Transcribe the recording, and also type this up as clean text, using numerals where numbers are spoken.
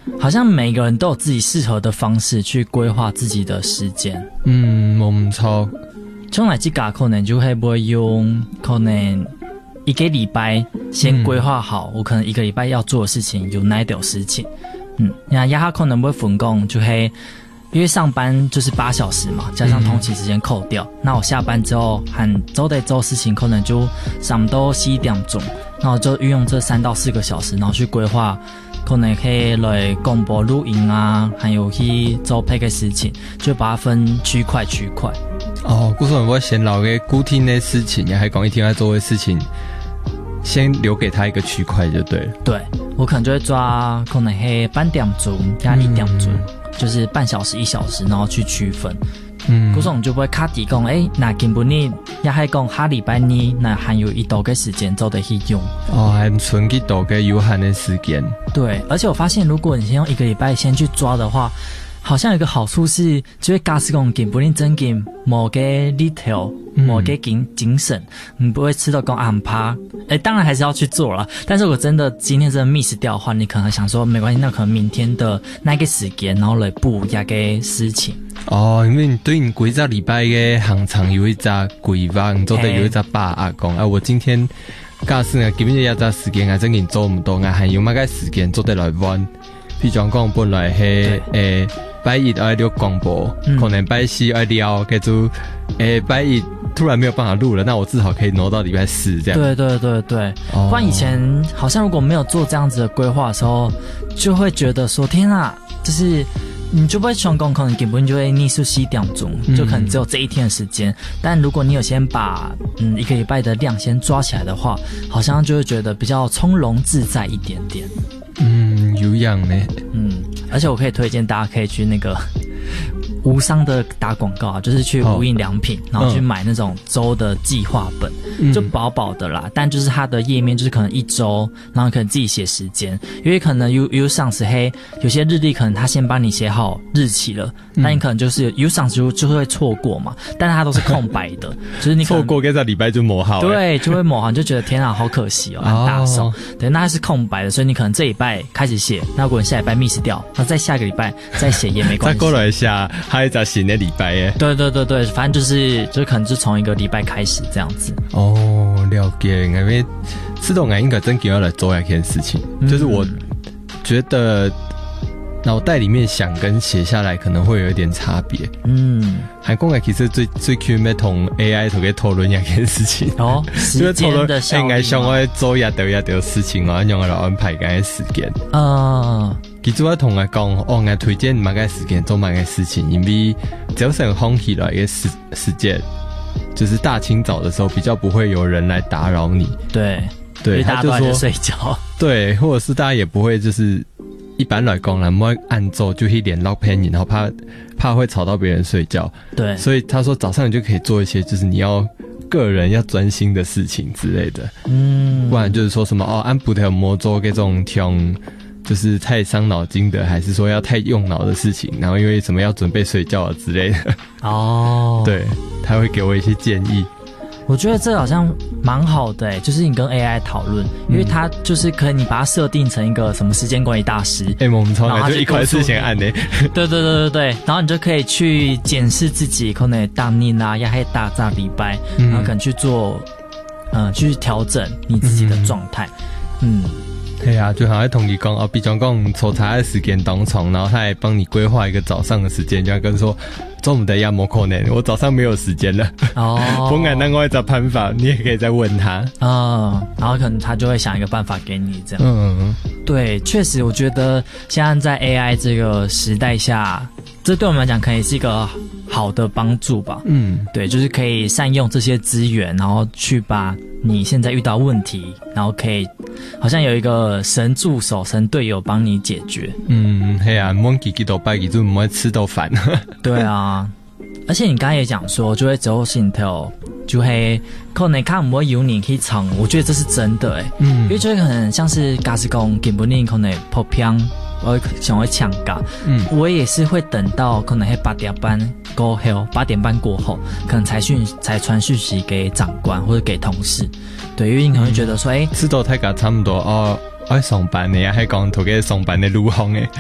好像每个人都有自己适合的方式去规划自己的时间。 我唔错。 从来这个可能就会用可能一个礼拜先规划好，我可能一个礼拜要做的事情有哪一条事情。那他可能会分工，就会因为上班就是8小时嘛，加上通勤时间扣掉，那我下班之后和走得做事情，可能就差不多11点钟，那我就运用这3到4个小时，然后去规划。可能可以来广播录音啊，还有去做配个事情，就把它分区块。 故说我先留个固定的事情，也还讲一天要做的事情，先留给他一个区块就对了。 对，我可能就会抓，可能是半点钟加1点钟，就是半小时1小时，然后去区分。可是我们就不会卡底讲，那根本你也还讲下礼拜你那还有一多个时间做得去用。 还存几多个有限的时间。 对，而且我发现，如果你先用1个礼拜先去抓的话，好像有一个好处是，就会加时讲根本你真紧某个 detail， 某个精神，你不会吃到讲安趴。当然还是要去做了，但是我真的今天真的 miss 掉的话，你可能想说没关系，那可能明天的那个时间，然后来补一个事情。 因为你对你规则礼拜的行程有一个规划，你做的有一个把握讲我今天假使呢，基本上一个时间真紧做唔到，还有乜个时间做得来玩。譬如讲本来係拜一要錄廣播，可能拜四要聊，跟住拜一突然沒有辦法錄了，那我至少可以挪到禮拜4這樣。 對，不然以前好像如果沒有做這樣子的規劃的時候，就會覺得說天啊，就是你就不會成功，可能根本就會逆數11點鐘，就可能只有這一天的時間。但如果你有先把一個禮拜的量先抓起來的話，好像就會覺得比較從容自在一點點。 有樣呢。 而且我可以推薦大家可以去那個無商的打廣告啊，就是去無印良品，然後去買那種週的計劃本，就薄薄的啦，但就是它的頁面就是可能1週，然後可能自己寫時間，因為可能有上是黑，有些日曆可能他先幫你寫好日期了，那你可能就是有上就會錯過嘛，但是它都是空白的，就是你錯過嘅在禮拜就抹好， 對，就會抹好，你就覺得天啊好可惜哦，很大手，對，那它是空白的，所以你可能這禮拜開始寫，那如果你下禮拜 miss 掉，那再下個禮拜再寫也沒關係， 再過來下還有一個新的禮拜耶， 對，反正就可能就從一個禮拜開始這樣子。 了解，因為自動眼應該真的要來做一件事情，就是我覺得腦袋裡面想跟寫下來可能會有一點差別。還講嘅其實最 Q 咩同 AI 同佢討論一件事情。 時間的效率。 應該想我做一條事情，我用來安排緊嘅時間。其實我同佢講，我推薦某個時間做某個事情，因為早上空起來嘅時間，就是大清早的時候比較不會有人來打擾你。對， 大家都還在睡覺。 對，或者是大家也不會就是一般來講啦，不會按奏就一臉落偏，然後怕會吵到別人睡覺。對，所以他說早上你就可以做一些就是你要個人要專心的事情之類的。不然就是說什麼按不條魔做這種聽。就是太傷腦筋的，還是說要太用腦的事情，然後因為什麼要準備睡覺之類的。對，他會給我一些建議。 我覺得這好像蠻好的就是你跟 AI 討論，因為它就是可以你把它設定成一個什麼時間管理大師。 我們從來就一塊事先按的。 對，然後你就可以去檢視自己可能當年啊，也還大禮拜，然後可能去做去調整你自己的狀態。 對啊，就好像同你講比方講抽查的時間當中，然後他還幫你規劃一個早上的時間，就要跟說中午的也沒可能，我早上沒有時間了。不然那我一個辦法，你也可以再問他。 然後可能他就會想一個辦法給你這樣。對，確實我覺得現在在 AI 這個時代下，這對我們來講可能也是一個好的幫助吧。對，就是可以善用這些資源，然後去把你現在遇到問題，然後可以好像有一個神助手、神隊友幫你解決。 係啊，唔好幾多拜幾就唔會吃到飯。 對啊，而且你剛才也講說，就會之後心頭就會可能看唔會有你可以唱，我覺得這是真的因為就會可能像是假使講根本你可能破片，我想會搶噶，我也是會等到可能係8點半過後，8點半過後，可能才傳訊息給長官或者給同事。對，因為你可能會覺得說，知道大家差不多要上班的，還講頭個上班的路況